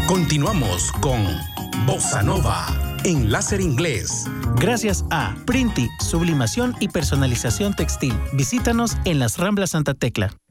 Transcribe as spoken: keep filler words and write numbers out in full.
Continuamos con Bossa Nova en Láser Inglés. Gracias a Printi, sublimación y personalización textil. Visítanos en las Ramblas Santa Tecla.